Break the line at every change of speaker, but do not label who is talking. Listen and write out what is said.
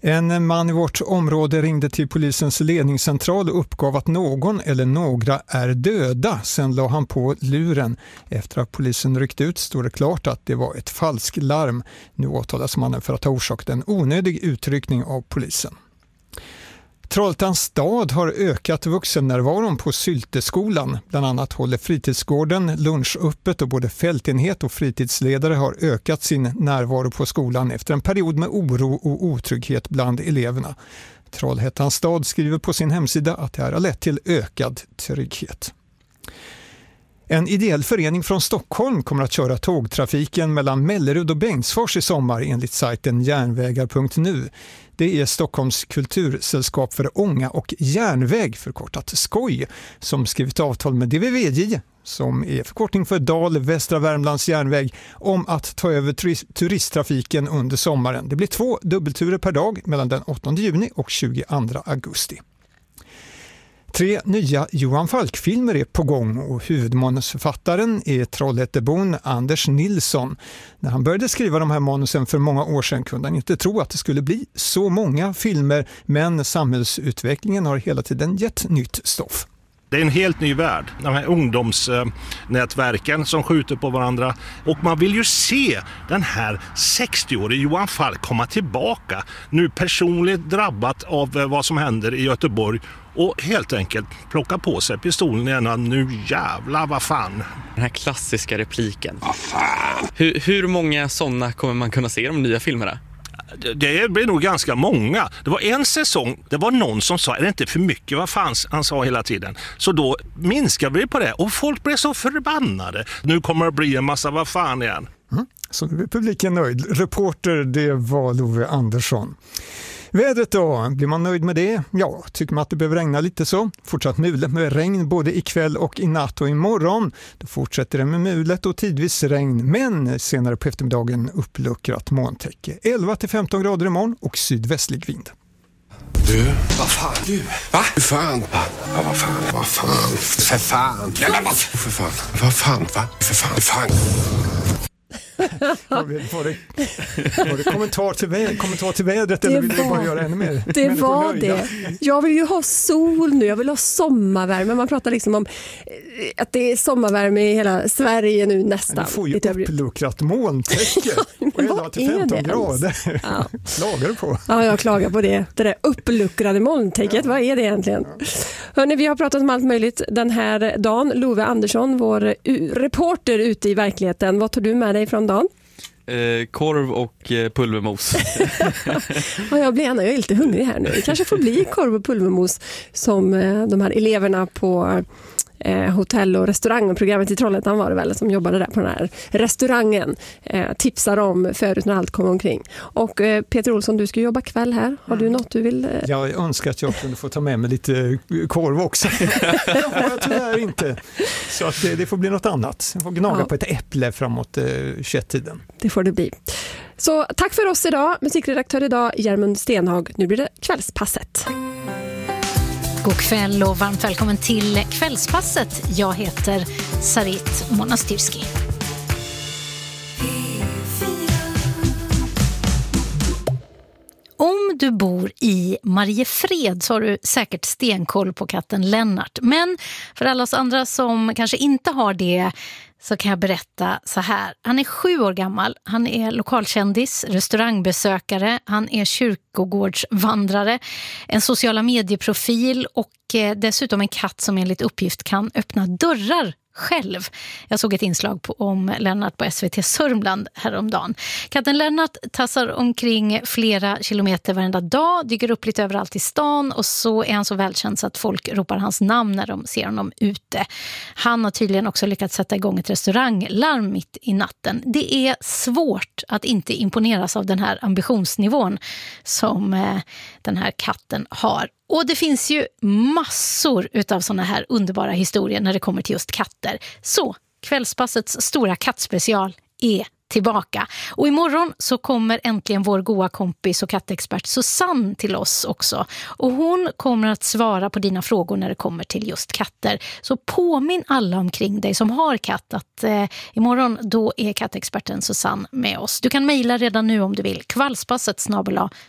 En man i vårt område ringde till polisens ledningscentral och uppgav att någon eller några är döda. Sen la han på luren. Efter att polisen ryckt ut står det klart att det var ett falsklarm. Nu åtalas mannen för att ha orsakat en onödig utryckning av polisen. Trollhättans stad har ökat vuxennärvaron på Sylteskolan. Bland annat håller fritidsgården lunchöppet och både fältenhet och fritidsledare har ökat sin närvaro på skolan efter en period med oro och otrygghet bland eleverna. Trollhättans stad skriver på sin hemsida att det här har lett till ökad trygghet. En ideell förening från Stockholm kommer att köra tågtrafiken mellan Mellerud och Bengtsfors i sommar enligt sajten järnvägar.nu. Det är Stockholms kultursällskap för ånga och järnväg, förkortat SKOJ, som skrivit avtal med DVVJ, som är förkortning för Dal Västra Värmlands järnväg, om att ta över turisttrafiken under sommaren. Det blir 2 dubbelturer per dag mellan den 8 juni och 22 augusti. 3 nya Johan Falk-filmer är på gång och huvudmanusförfattaren är Trollhättebon Anders Nilsson. När han började skriva de här manusen för många år sedan kunde han inte tro att det skulle bli så många filmer, men samhällsutvecklingen har hela tiden gett nytt stoff.
Det är en helt ny värld, de här ungdomsnätverken som skjuter på varandra. Och man vill ju se den här 60-årige Johan Falk komma tillbaka, nu personligt drabbat av vad som händer i Göteborg, och helt enkelt plocka på sig pistolen igen. Nu jävla vad fan.
Den här klassiska repliken.
Vad fan.
Hur många sådana kommer man kunna se i de nya filmerna?
Det blir nog ganska många. Det var en säsong, det var någon som sa, är det inte för mycket vad fan han sa hela tiden. Så då minskade vi på det och folk blev så förbannade. Nu kommer det bli en massa vad fan igen.
Så nu är publiken nöjd. Reporter, det var Love Andersson. Vädret då, blir man nöjd med det? Ja, tycker man att det behöver regna lite så. Fortsatt mulet med regn både ikväll och i natt och imorgon. Då fortsätter det med mulet och tidvis regn, men senare på eftermiddagen uppluckrat molntäcke. 11-15 grader imorgon och sydvästlig vind.
Du, vad fan du? Va? Hur fan? Ja, vad fan? Vad fan? För fan. Nej, men vad? För fan. Vad fan? Va? För fan. För fan.
Var det kommentar till vädret eller vill du bara göra ännu mer?
Det var det. Jag vill ju ha sol nu, jag vill ha sommarvärme. Man pratar liksom om att det är sommarvärme i hela Sverige nu nästan.
Du får ju uppluckrat molntäcke och 11-15 grader. Ja. Klagar du på?
Ja, jag klagar på det. Det där uppluckrade molntäcket, vad är det egentligen? Hörrni, vi har pratat om allt möjligt den här dagen. Love Andersson, vår reporter ute i verkligheten. Vad tar du med dig från dagen?
Korv och pulvermos.
Ja, jag är lite hungrig här nu. Det kanske får bli korv och pulvermos som de här eleverna på hotell- och restaurangprogrammet i Trollhättan var det väl, som jobbade där på den här restaurangen, tipsar om förut när allt kom omkring. Och Peter Olsson, du ska jobba kväll här. Har du något du vill?
Jag önskar att jag kunde få ta med mig lite korv också. Det har jag tyvärr inte. Så att det får bli något annat. Jag får gnaga på ett äpple framåt 21-tiden.
Det får det bli. Så tack för oss idag. Musikredaktör idag, Jermund Stenhag. Nu blir det kvällspasset.
God kväll och varmt välkommen till Kvällspasset. Jag heter Sarit Monastirski. Om du bor i Mariefred så har du säkert stenkoll på katten Lennart. Men för alla oss andra som kanske inte har det så kan jag berätta så här. Han är 7 år gammal, han är lokalkändis, restaurangbesökare, han är kyrkogårdsvandrare, en sociala medieprofil och dessutom en katt som enligt uppgift kan öppna dörrar själv. Jag såg ett inslag om Lennart på SVT Sörmland häromdagen. Katten Lennart tassar omkring flera kilometer varenda dag, dyker upp lite överallt i stan och så är han så välkänd så att folk ropar hans namn när de ser honom ute. Han har tydligen också lyckats sätta igång ett restauranglarm mitt i natten. Det är svårt att inte imponeras av den här ambitionsnivån som den här katten har. Och det finns ju massor utav såna här underbara historier när det kommer till just katter. Så Kvällspassets stora kattspecial är tillbaka. Och imorgon så kommer äntligen vår goda kompis och kattexpert Susanne till oss också. Och hon kommer att svara på dina frågor när det kommer till just katter. Så påminn alla omkring dig som har katt att imorgon då är kattexperten Susanne med oss. Du kan mejla redan nu om du vill. Kvällspasset